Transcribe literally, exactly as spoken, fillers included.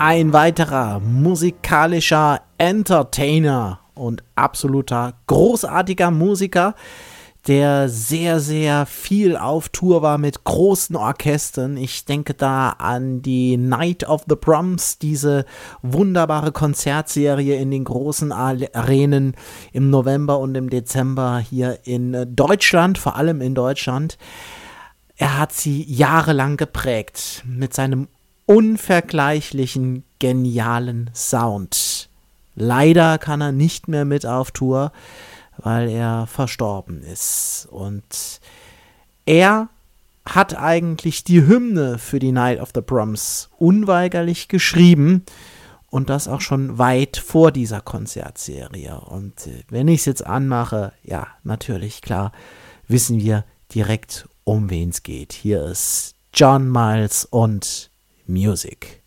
Ein weiterer musikalischer Entertainer und absoluter großartiger Musiker, der sehr, sehr viel auf Tour war mit großen Orchestern. Ich denke da an die Night of the Proms, diese wunderbare Konzertserie in den großen Arenen im November und im Dezember hier in Deutschland, vor allem in Deutschland. Er hat sie jahrelang geprägt mit seinem unvergleichlichen, genialen Sound. Leider kann er nicht mehr mit auf Tour, weil er verstorben ist. Und er hat eigentlich die Hymne für die Night of the Proms unweigerlich geschrieben und das auch schon weit vor dieser Konzertserie. Und wenn ich es jetzt anmache, ja, natürlich, klar, wissen wir direkt, um wen es geht. Hier ist John Miles und Music.